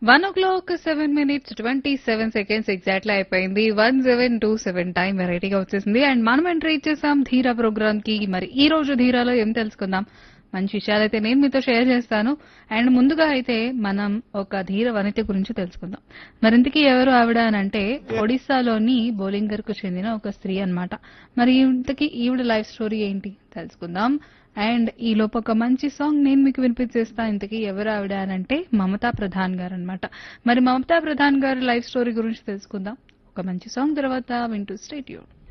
1:07:27 exactly అయిపోయింది. 1727 time వెరైటీగా వచ్చేసింది. అండ్ మనం ఎంట్రీ ఇచ్చేసాం ధీరా ప్రోగ్రామ్ కి. మరి ఈ రోజు ధీరాలో ఏం తెలుసుకుందాం? మంచి విషయాలైతే నేను మీతో షేర్ చేస్తాను. అండ్ ముందుగా అయితే మనం ఒక ధీర వనిత గురించి తెలుసుకుందాం. మరింతకీ ఎవరు ఆవిడ అని అంటే ఒడిశాలోని బోలింగర్ కు చెందిన ఒక స్త్రీ అన్నమాట. మరి ఇంతకీ ఈవిడ లైఫ్ స్టోరీ ఏంటి తెలుసుకుందాం. అండ్ ఈ లోపు ఒక మంచి సాంగ్ నేను మీకు వినిపించేస్తా. ఇంతకీ ఎవరు ఆవిడ అని అంటే మమతా ప్రధాన్ గారు అనమాట. మరి మమతా ప్రధాన్ గారి లైఫ్ స్టోరీ గురించి తెలుసుకుందాం ఒక మంచి సాంగ్ తర్వాత. వింటూ స్టే ట్యూన్డ్.